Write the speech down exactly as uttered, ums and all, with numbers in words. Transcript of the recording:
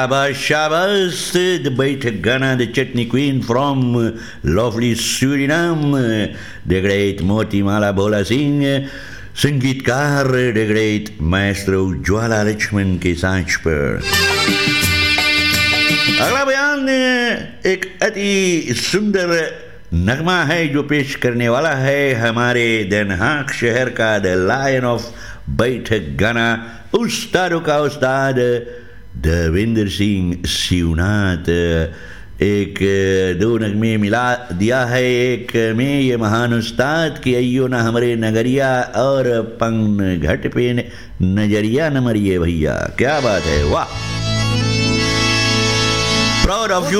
Shabash, shabash, the बैठक Ghana, the chutney queen from lovely Suriname, the great Motimala Bhola Singh, संगीतकार the great maestro ज्वाला लक्ष्मण के सांच पर। अगला बयान एक अति सुंदर नगमा है जो पेश करने वाला है हमारे den Haag शहर का द लायन ऑफ बैठक गाना, उस्तादों का उस्ताद देवेंद्र सिंह शिवनाथ। एक दो नगमे मिला दिया है एक में ये महान उस्ताद कि अयो ना हमारे नगरिया और पंग घट पे नजरिया न मरिए भैया। क्या बात है, वाह, प्राउड ऑफ यू।